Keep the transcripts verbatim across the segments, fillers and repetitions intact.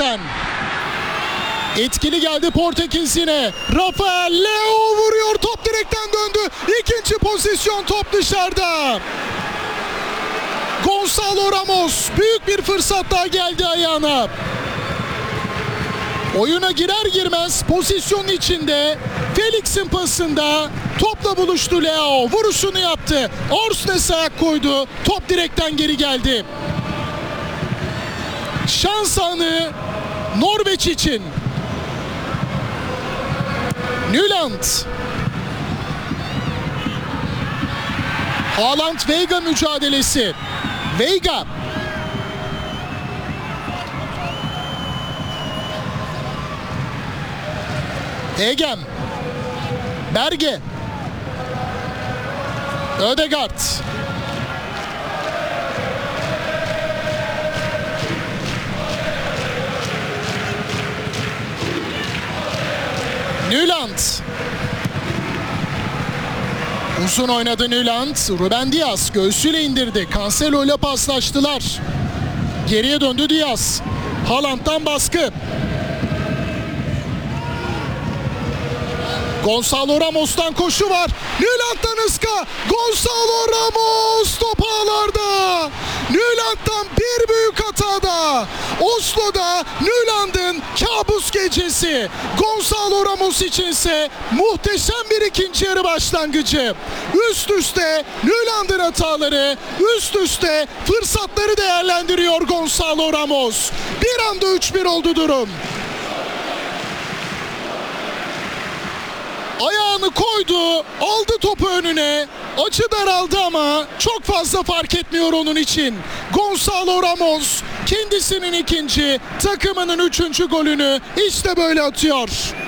direkten. Etkili geldi Portekiz yine. Rafael Leao vuruyor, top direkten döndü. İkinci pozisyon, top dışarıda. Gonçalo Ramos büyük bir fırsat daha geldi ayağına. Oyuna girer girmez pozisyonun içinde Felix'in pasında topla buluştu Leao. Vuruşunu yaptı. Orsnes ayak koydu. Top direkten geri geldi. Şans anı Norveç için. Nyland. Haaland Veiga mücadelesi. Veiga. Egem. Berge. Ödegaard. Nyland. Uzun oynadı Nyland. Ruben Dias göğsüyle indirdi. Cancelo ile paslaştılar. Geriye döndü Dias. Haaland'dan baskı. Gonçalo Ramos'tan koşu var. Nyland'dan ıska. Gonçalo Ramos top ağlarda. Nyland'dan bir büyük hatada. Oslo'da Nyland'ın kabus gecesi. Gonçalo Ramos içinse muhteşem bir ikinci yarı başlangıcı. Üst üste Nyland'ın hataları, üst üste fırsatları değerlendiriyor Gonçalo Ramos. Bir anda üç bir oldu durum. Ayağını koydu, aldı topu önüne. Açı daraldı ama çok fazla fark etmiyor onun için. Gonçalo Ramos kendisinin ikinci, takımının üçüncü golünü işte böyle atıyor.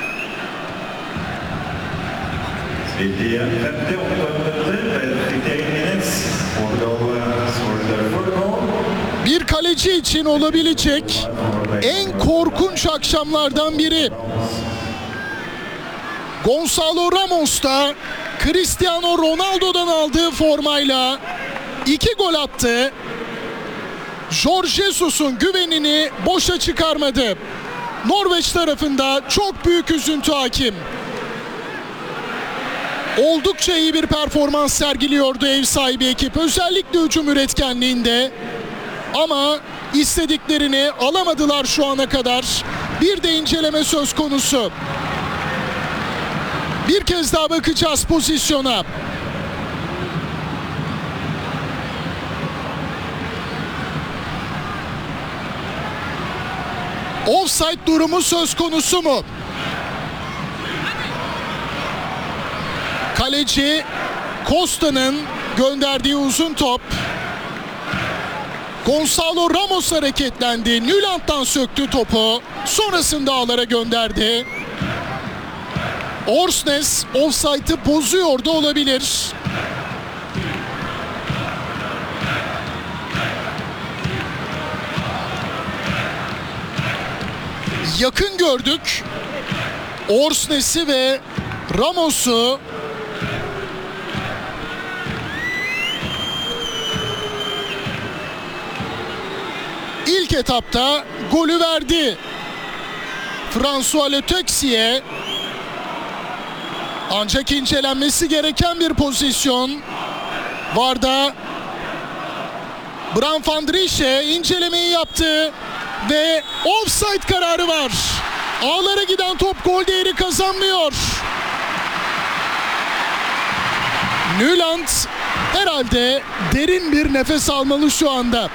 Bir kaleci için olabilecek en korkunç akşamlardan biri. Gonçalo Ramos da Cristiano Ronaldo'dan aldığı formayla iki gol attı. Jorge Jesus'un güvenini boşa çıkarmadı. Norveç tarafında çok büyük üzüntü hakim. Oldukça iyi bir performans sergiliyordu ev sahibi ekip. Özellikle hücum üretkenliğinde. Ama istediklerini alamadılar şu ana kadar. Bir de inceleme söz konusu. Bir kez daha bakacağız pozisyona. Offside durumu söz konusu mu? Kaleci Costa'nın gönderdiği uzun top. Gonçalo Ramos hareketlendi. Nyland'dan söktü topu. Sonrasında ağlara gönderdi. Orsnes offside'ı bozuyor da olabilir. Yakın gördük Orsnes'i ve Ramos'u. İlk etapta golü verdi François Le Texier. Ancak incelenmesi gereken bir pozisyon. Varda Bram van Driesche incelemeyi yaptı ve offside kararı var. Ağlara giden top gol değeri kazanmıyor. Nyland herhalde derin bir nefes almalı şu anda.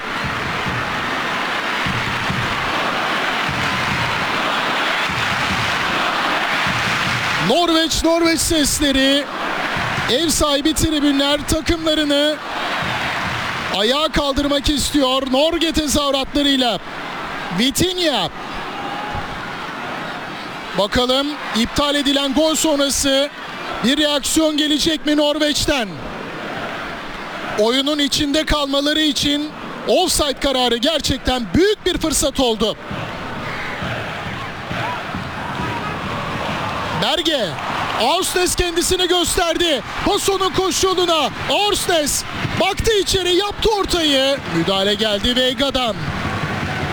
Norveç, Norveç sesleri. Ev sahibi tribünler takımlarını ayağa kaldırmak istiyor Norge tezahüratlarıyla. Vitinha. Bakalım iptal edilen gol sonrası bir reaksiyon gelecek mi Norveç'ten? Oyunun içinde kalmaları için offside kararı gerçekten büyük bir fırsat oldu. Berge. Orsnes kendisini gösterdi. Pasonun koşuluna. Orsnes baktı içeri, yaptı ortayı. Müdahale geldi Veiga'dan.